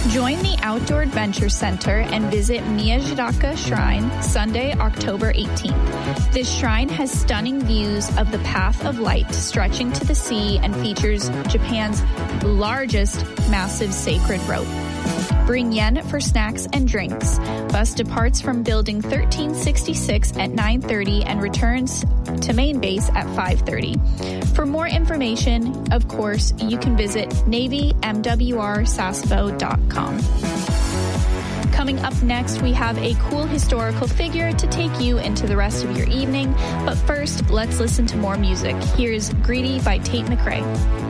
Join the Outdoor Adventure Center and visit Miyajidaka Shrine Sunday, October 18th. This shrine has stunning views of the Path of Light stretching to the sea and features Japan's largest massive sacred rope. Bring yen for snacks and drinks. Bus departs from Building 1366 at 9:30 and returns to main base at 5:30. For more information, of course, you can visit navymwrsasebo.com. Coming up next, we have a cool historical figure to take you into the rest of your evening. But first, let's listen to more music. Here's Greedy by Tate McRae.